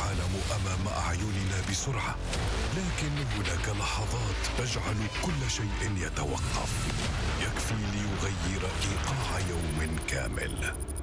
العالم أمام أعيننا بسرعة، لكن هناك لحظات تجعل كل شيء يتوقف، يكفي ليغير إيقاع يوم كامل.